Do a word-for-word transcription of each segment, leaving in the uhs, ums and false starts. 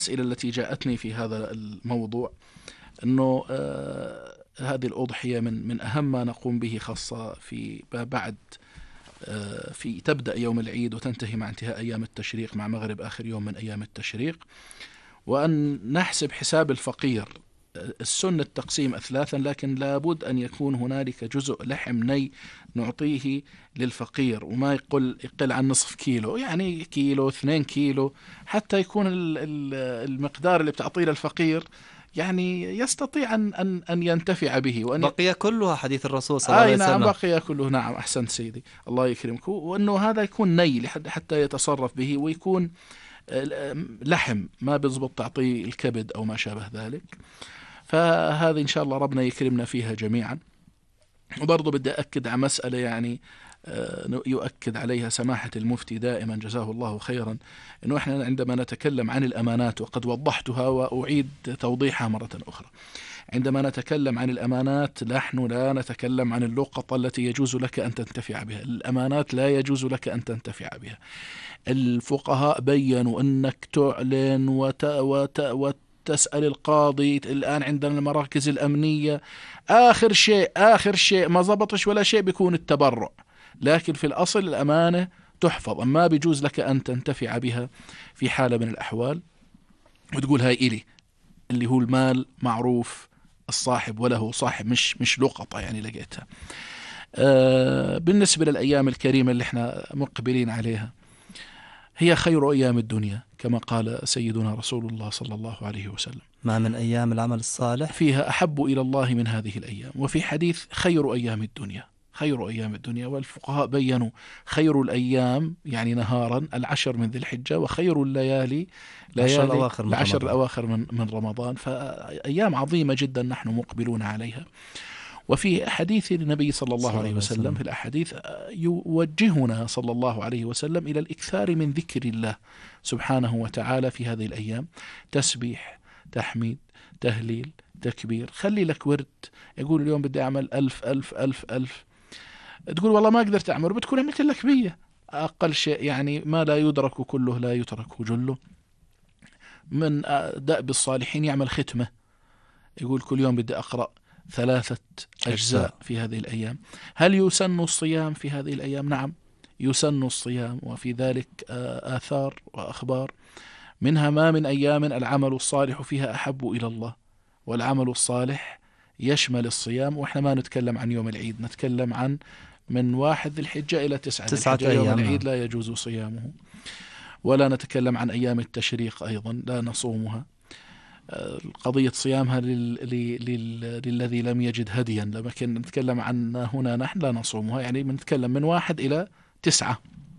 الأسئلة التي جاءتني في هذا الموضوع أنه آه هذه الأضحية من من أهم ما نقوم به، خاصة في بعد آه في تبدأ يوم العيد وتنتهي مع انتهاء أيام التشريق مع مغرب آخر يوم من أيام التشريق، وأن نحسب حساب الفقير. السنة التقسيم أثلاثا، لكن لابد أن يكون هنالك جزء لحم ني نعطيه للفقير، وما يقل يقل عن نصف كيلو، يعني كيلو اثنين كيلو، حتى يكون المقدار اللي بتعطيه للفقير يعني يستطيع أن, أن, أن ينتفع به. وأن بقي كلها حديث الرسول صلى الله عليه وسلم. وسلم. نعم بقي كله. نعم أحسنت سيدي، الله يكرمك. وأنه هذا يكون ني حتى يتصرف به، ويكون لحم، ما بيزبط تعطيه الكبد أو ما شابه ذلك. فهذه إن شاء الله ربنا يكرمنا فيها جميعا. وبرضه بدي أكد على مسألة يعني يؤكد عليها سماحة المفتي دائما جزاه الله خيرا، أنه إحنا عندما نتكلم عن الأمانات، وقد وضحتها وأعيد توضيحها مرة أخرى، عندما نتكلم عن الأمانات نحن لا نتكلم عن اللقطة التي يجوز لك أن تنتفع بها. الأمانات لا يجوز لك أن تنتفع بها. الفقهاء بيّنوا أنك تعلن وت... وت... وت... تسأل القاضي. الآن عندنا المراكز الأمنية، آخر شيء آخر شيء ما زبطش ولا شيء بيكون التبرع، لكن في الأصل الأمانة تحفظ، ما بيجوز لك أن تنتفع بها في حالة من الأحوال وتقول هاي إلي، اللي هو المال معروف الصاحب وله صاحب، مش مش لقطة يعني لقيتها. آه بالنسبة للأيام الكريمة اللي احنا مقبلين عليها، هي خير أيام الدنيا كما قال سيدنا رسول الله صلى الله عليه وسلم: ما من أيام العمل الصالح فيها أحب إلى الله من هذه الأيام. وفي حديث خير أيام الدنيا، خير أيام الدنيا. والفقهاء بيّنوا خير الأيام يعني نهارا العشر من ذي الحجة، وخير الليالي العشر ليالي الأواخر من العشر رمضان. الأواخر من, من رمضان. فأيام عظيمة جدا نحن مقبلون عليها. وفي حديث النبي صلى الله عليه وسلم، في الأحاديث يوجهنا صلى الله عليه وسلم إلى الإكثار من ذكر الله سبحانه وتعالى في هذه الأيام، تسبيح، تحميد، تهليل، تكبير. خلي لك ورد، يقول اليوم بدي أعمل ألف ألف ألف ألف، تقول والله ما قدرت أعمل، بتكون عملت لك مية أقل شيء. يعني ما لا يدرك كله لا يترك جله. من دأب الصالحين يعمل ختمة، يقول كل يوم بدي أقرأ ثلاثة أجزاء في هذه الأيام. هل يسن الصيام في هذه الأيام؟ نعم يسن الصيام، وفي ذلك آثار وأخبار، منها ما من أيام العمل الصالح فيها أحب إلى الله. والعمل الصالح يشمل الصيام، وإحنا ما نتكلم عن يوم العيد، نتكلم عن من واحد ذي الحجة إلى تسعة ذي تسعة الحجة. يوم أيام العيد لا يجوز صيامه. ولا نتكلم عن أيام التشريق أيضا لا نصومها، قضية صيامها لل... لل... للذي لم يجد هديا. لكن نتكلم عن هنا نحن لا نصومها، يعني بنتكلم من واحد إلى تسعة.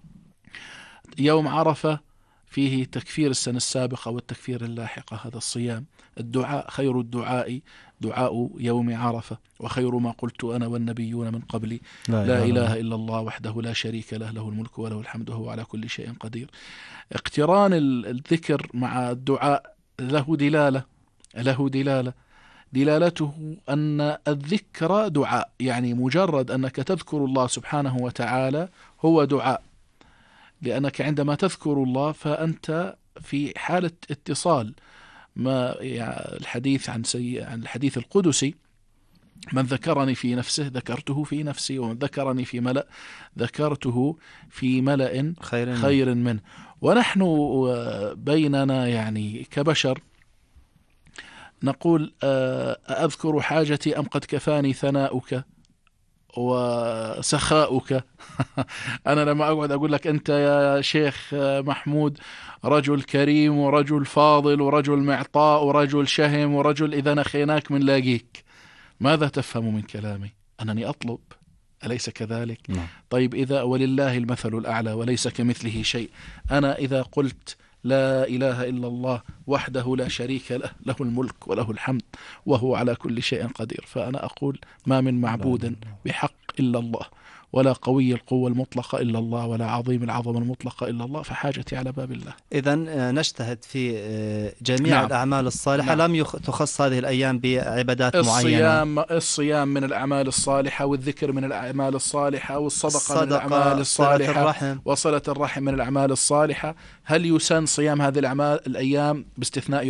يوم عرفة فيه تكفير السنة السابقة والتكفير اللاحقة، هذا الصيام. الدعاء، خير الدعاء دعاء يوم عرفة، وخير ما قلت أنا والنبيون من قبلي لا, لا إله إلا الله وحده لا شريك له، له الملك وله الحمد وهو على كل شيء قدير. اقتران الذكر مع الدعاء له دلالة له دلالة دلالته أن الذكر دعاء، يعني مجرد أنك تذكر الله سبحانه وتعالى هو دعاء، لأنك عندما تذكر الله فأنت في حالة اتصال. ما يعني الحديث عن سي... عن الحديث القدسي: من ذكرني في نفسه ذكرته في نفسي، ومن ذكرني في ملأ ذكرته في ملأ خير, خير منه. ونحن بيننا يعني كبشر نقول أذكر حاجتي أم قد كفاني ثناؤك وسخاؤك. أنا لما أقعد أقول لك أنت يا شيخ محمود رجل كريم ورجل فاضل ورجل معطاء ورجل شهم ورجل إذا نخيناك من لاقيك، ماذا تفهم من كلامي؟ أنني أطلب، أليس كذلك؟ نعم. طيب إذا ولله المثل الأعلى وليس كمثله شيء، أنا إذا قلت لا إله إلا الله وحده لا شريك له، له الملك وله الحمد وهو على كل شيء قدير، فأنا أقول ما من معبود بحق إلا الله، ولا قوي القوة المطلقة إلا الله، ولا عظيم العظمة المطلقة إلا الله، فحاجتي على باب الله. إذن نجتهد في جميع نعم. الأعمال الصالحة. نعم. لم يخ- تخص هذه الأيام بعبادات معينة. الصيام الصيام من الأعمال الصالحة، والذكر من الأعمال الصالحة، والصدقة من الأعمال الصالحة، صلة الرحم. وصلة الرحم من الأعمال الصالحة. هل يسن صيام هذه الأعمال الأيام باستثناء